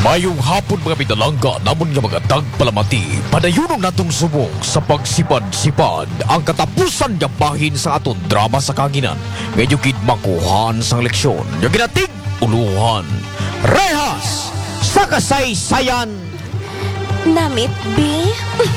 Mayong hapon mga pinalangga, namon nga mga tagpalamati, padayunog natong subong sa pagsipad-sipad ang katapusan nga bahin sa aton drama sa kanginan. Medyo gid makuhan sang leksyon, yung ginatig uluhan. Rehas sa kasaysayan. Namit, B?